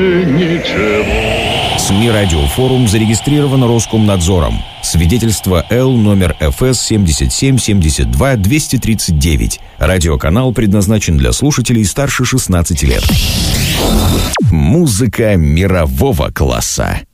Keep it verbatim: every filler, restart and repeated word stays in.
Ничего. СМИ «Радиофорум» зарегистрировано Роскомнадзором. Свидетельство Л номер эф эс семьдесят семь семьдесят два двести тридцать девять. Радиоканал предназначен для слушателей старше шестнадцати лет. Музыка мирового класса.